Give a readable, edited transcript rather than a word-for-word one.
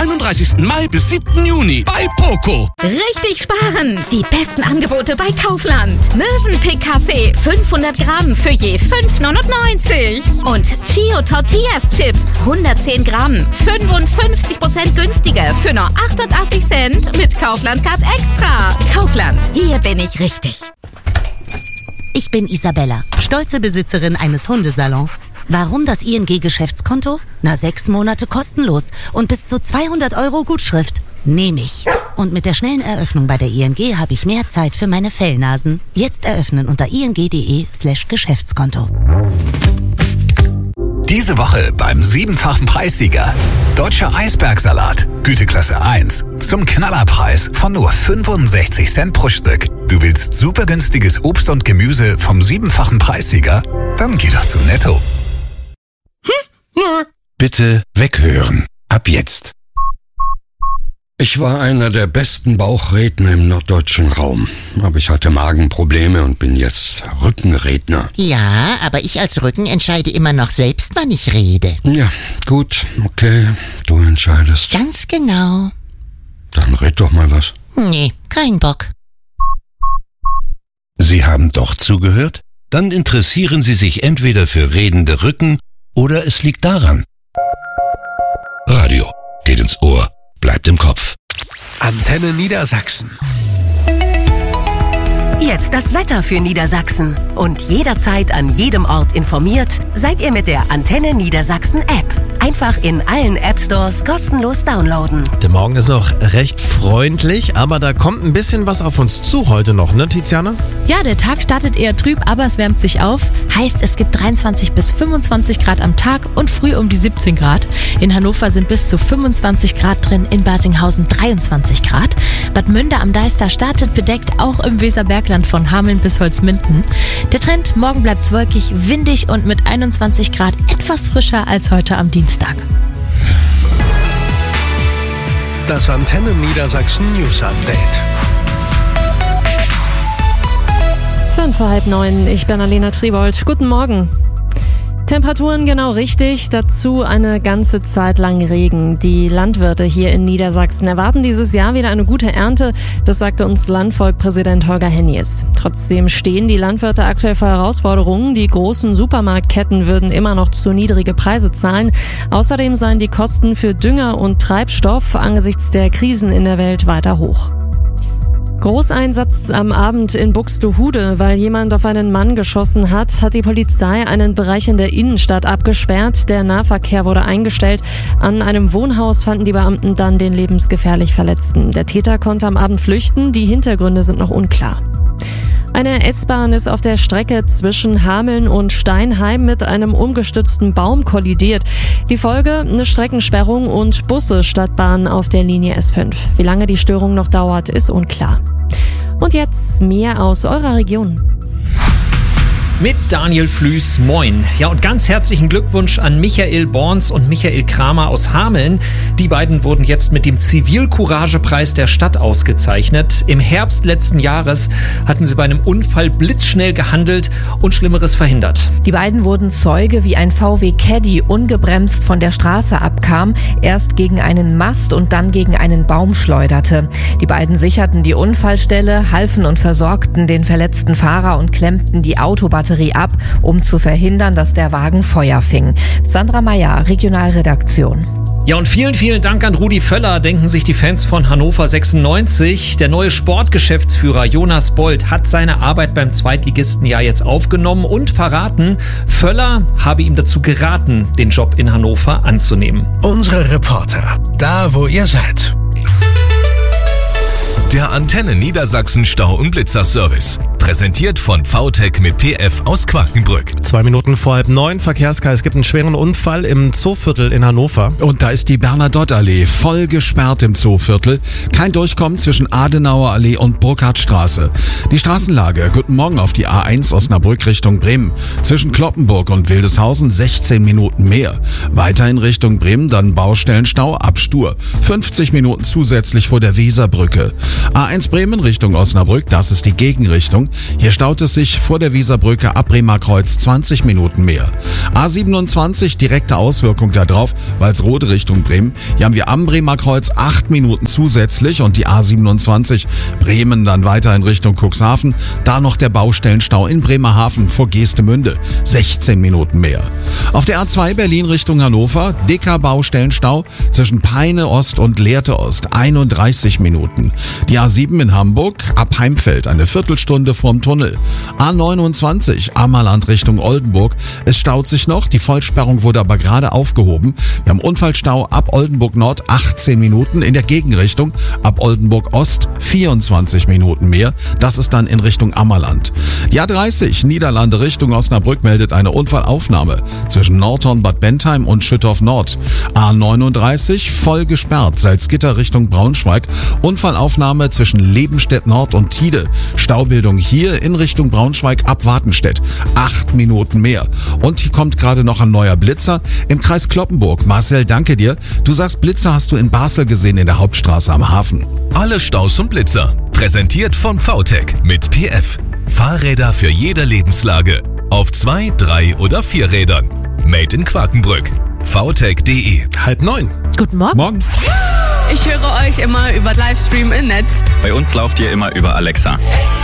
31. Mai bis 7. Juni bei Poco. Richtig sparen! Die besten Angebote bei Kaufland. Mövenpick Kaffee 500 Gramm für je 5,99. Und Chio Tortillas Chips 110 Gramm 55% günstiger für nur 88 Cent mit Kaufland Card Extra. Kaufland, hier bin ich richtig. Ich bin Isabella, stolze Besitzerin eines Hundesalons. Warum das ING-Geschäftskonto? 6 Monate kostenlos und bis zu 200 € Gutschrift. Nehme ich. Und mit der schnellen Eröffnung bei der ING habe ich mehr Zeit für meine Fellnasen. Jetzt eröffnen unter ing.de/Geschäftskonto. Diese Woche beim 7-fachen Preissieger. Deutscher Eisbergsalat, Güteklasse 1. Zum Knallerpreis von nur 65 Cent pro Stück. Du willst super günstiges Obst und Gemüse vom 7-fachen Preissieger? Dann geh doch zu Netto. Bitte weghören. Ab jetzt. Ich war einer der besten Bauchredner im norddeutschen Raum. Aber ich hatte Magenprobleme und bin jetzt Rückenredner. Ja, aber ich als Rücken entscheide immer noch selbst, wann ich rede. Ja, gut, okay, du entscheidest. Ganz genau. Dann red doch mal was. Nee, kein Bock. Sie haben doch zugehört? Dann interessieren Sie sich entweder für redende Rücken oder es liegt daran. Radio geht ins Ohr, bleibt im Kopf. Antenne Niedersachsen. Jetzt das Wetter für Niedersachsen. Und jederzeit an jedem Ort informiert, seid ihr mit der Antenne Niedersachsen App. Einfach in allen App-Stores kostenlos downloaden. Der Morgen ist noch recht freundlich, aber da kommt ein bisschen was auf uns zu heute noch, ne Tiziana? Ja, der Tag startet eher trüb, aber es wärmt sich auf. Heißt, es gibt 23 bis 25 Grad am Tag und früh um die 17 Grad. In Hannover sind bis zu 25 Grad drin, in Barsinghausen 23 Grad. Bad Münder am Deister startet bedeckt, auch im Weserbergland von Hameln bis Holzminden. Der Trend, morgen bleibt's wolkig, windig und mit 21 Grad etwas frischer als heute am Dienstag. Das Antenne Niedersachsen News Update. 8:05, ich bin Alena Triebold. Guten Morgen. Temperaturen genau richtig, dazu eine ganze Zeit lang Regen. Die Landwirte hier in Niedersachsen erwarten dieses Jahr wieder eine gute Ernte, das sagte uns Landvolkpräsident Holger Hennies. Trotzdem stehen die Landwirte aktuell vor Herausforderungen. Die großen Supermarktketten würden immer noch zu niedrige Preise zahlen. Außerdem seien die Kosten für Dünger und Treibstoff angesichts der Krisen in der Welt weiter hoch. Großeinsatz am Abend in Buxtehude. Weil jemand auf einen Mann geschossen hat, hat die Polizei einen Bereich in der Innenstadt abgesperrt. Der Nahverkehr wurde eingestellt. An einem Wohnhaus fanden die Beamten dann den lebensgefährlich Verletzten. Der Täter konnte am Abend flüchten. Die Hintergründe sind noch unklar. Eine S-Bahn ist auf der Strecke zwischen Hameln und Steinheim mit einem umgestützten Baum kollidiert. Die Folge: eine Streckensperrung und Busse statt Bahn auf der Linie S5. Wie lange die Störung noch dauert, ist unklar. Und jetzt mehr aus eurer Region. Mit Daniel Flüß, moin. Ja, und ganz herzlichen Glückwunsch an Michael Borns und Michael Kramer aus Hameln. Die beiden wurden jetzt mit dem Zivilcouragepreis der Stadt ausgezeichnet. Im Herbst letzten Jahres hatten sie bei einem Unfall blitzschnell gehandelt und Schlimmeres verhindert. Die beiden wurden Zeuge, wie ein VW Caddy ungebremst von der Straße abkam, erst gegen einen Mast und dann gegen einen Baum schleuderte. Die beiden sicherten die Unfallstelle, halfen und versorgten den verletzten Fahrer und klemmten die Autobatterie ab, um zu verhindern, dass der Wagen Feuer fing. Sandra Meyer, Regionalredaktion. Ja, und vielen, vielen Dank an Rudi Völler, denken sich die Fans von Hannover 96. Der neue Sportgeschäftsführer Jonas Bold hat seine Arbeit beim Zweitligisten ja jetzt aufgenommen und verraten, Völler habe ihm dazu geraten, den Job in Hannover anzunehmen. Unsere Reporter, da wo ihr seid. Der Antenne Niedersachsen Stau- und Blitzerservice. Präsentiert von VTech mit PF aus Quakenbrück. 2 Minuten vor 8:30, Verkehrskreis. Es gibt einen schweren Unfall im Zooviertel in Hannover. Und da ist die Bernadottallee voll gesperrt im Zooviertel. Kein Durchkommen zwischen Adenauer Allee und Burkhardtstraße. Die Straßenlage: guten Morgen auf die A1 Osnabrück Richtung Bremen. Zwischen Kloppenburg und Wildeshausen 16 Minuten mehr. Weiterhin Richtung Bremen dann Baustellenstau ab Stur. 50 Minuten zusätzlich vor der Weserbrücke. A1 Bremen Richtung Osnabrück, das ist die Gegenrichtung. Hier staut es sich vor der Weserbrücke ab Bremer Kreuz 20 Minuten mehr. A27, direkte Auswirkung darauf, Walsrode Richtung Bremen. Hier haben wir am Bremer Kreuz 8 Minuten zusätzlich und die A27 Bremen dann weiter in Richtung Cuxhaven. Da noch der Baustellenstau in Bremerhaven vor Geestemünde, 16 Minuten mehr. Auf der A2 Berlin Richtung Hannover, dicker Baustellenstau zwischen Peine Ost und Lehrte Ost, 31 Minuten. Die A7 in Hamburg, ab Heimfeld, eine Viertelstunde vorm Tunnel. A29, Ammerland Richtung Oldenburg. Es staut sich noch, die Vollsperrung wurde aber gerade aufgehoben. Wir haben Unfallstau ab Oldenburg Nord, 18 Minuten, in der Gegenrichtung ab Oldenburg Ost, 24 Minuten mehr. Das ist dann in Richtung Ammerland. Die A30, Niederlande Richtung Osnabrück, meldet eine Unfallaufnahme zwischen Nordhorn, Bad Bentheim und Schüttorf Nord. A39, voll gesperrt, Salzgitter Richtung Braunschweig. Unfallaufnahme zwischen Lebenstedt Nord und Tide. Staubildung hier in Richtung Braunschweig ab Wartenstedt. 8 Minuten mehr. Und hier kommt gerade noch ein neuer Blitzer im Kreis Cloppenburg. Marcel, danke dir. Du sagst, Blitzer hast du in Basel gesehen, in der Hauptstraße am Hafen. Alle Staus und Blitzer. Präsentiert von VTech mit PF. Fahrräder für jede Lebenslage. Auf 2, 3 oder 4 Rädern. Made in Quakenbrück. VTech.de. 8:30. Guten Morgen. Morgen. Ich höre euch immer über Livestream im Netz. Bei uns lauft ihr immer über Alexa.